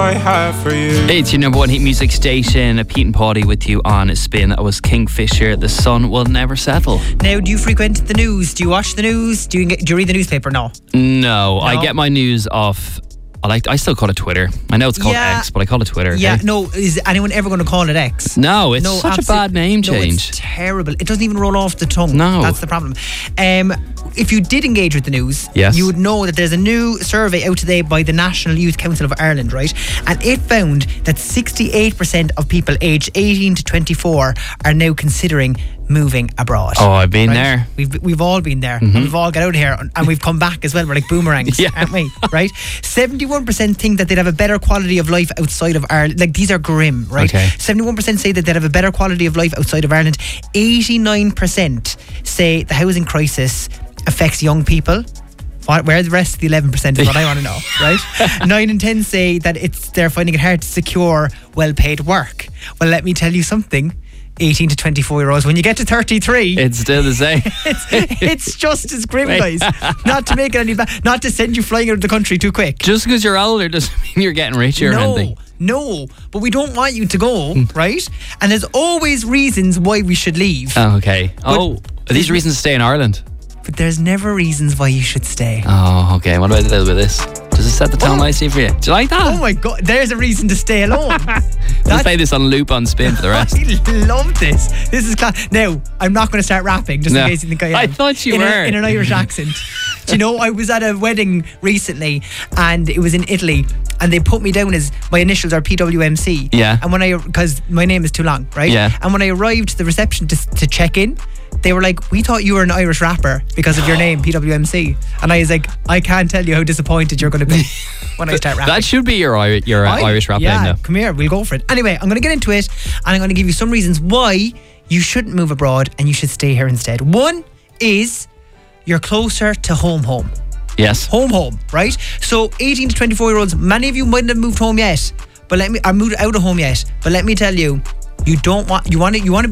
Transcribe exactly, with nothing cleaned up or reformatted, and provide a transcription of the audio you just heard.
I have for you. It's your number one hit music station. Pete and Paulie with you on Spin. That was Kingfisher. The sun will never settle. Now, do you frequent the news? Do you watch the news? Do you get, do you read the newspaper? No. No, No? I get my news off. I like. I still call it Twitter. I know it's called Yeah. X, but I call it Twitter. Yeah, okay? no. Is anyone ever going to call it X? No, it's No, such absolute- a bad name No, change. it's terrible. It doesn't even roll off the tongue. No. That's the problem. Um, if you did engage with the news, Yes. you would know that there's a new survey out today by the National Youth Council of Ireland, right? And it found that sixty-eight percent of people aged eighteen to twenty-four are now considering moving abroad. Oh, I've been Right? there. We've we've all been there. Mhm. And we've all got out of here and we've come back as well. We're like boomerangs, Yeah. aren't we? Right? seventy-one percent think that they'd have a better quality of life outside of Ireland. Like, these are grim, right? Okay. seventy-one percent say that they'd have a better quality of life outside of Ireland. eighty-nine percent say the housing crisis affects young people. What, where are the rest of the eleven percent is what I want to know, right? nine and ten say that it's they're finding it hard to secure well-paid work. Well, let me tell you something. eighteen to twenty-four year olds, when you get to thirty-three, It's still the same. it's, it's just as grim, Wait. guys. Not to make it any bad, not to send you flying out of the country too quick. Just because you're older doesn't mean you're getting richer or No, anything. no, but we don't want you to go, right? And there's always reasons why we should leave. Oh, okay. Oh, are these reasons to stay in Ireland? But there's never reasons why you should stay. Oh, okay. What about a little bit of this? Does it set the tone Oh. nicely for you? Do you like that? Oh my God, there's a reason to stay alone. Let's play this on loop on Spin for the rest. I love this. This is class. Now, I'm not going to start rapping just No. in case you think I am. I thought you in were. A, in an Irish accent. Do you know, I was at a wedding recently and it was in Italy and they put me down as, my initials are P W M C. Yeah. And when I, because my name is too long, right? Yeah. And when I arrived to the reception to, to check in, they were like, we thought you were an Irish rapper because of your name, P W M C. And I was like, I can't tell you how disappointed you're going to be when I start rapping. That should be your, Iri- your uh, I- Irish rap yeah, name now. come here, we'll go for it. Anyway, I'm going to get into it and I'm going to give you some reasons why you shouldn't move abroad and you should stay here instead. One is you're closer to home home. Yes. Home home, right? So eighteen to twenty-four year olds, many of you mightn't have moved home yet, but let me, or moved out of home yet, but let me tell you, you don't want, you want to, you want to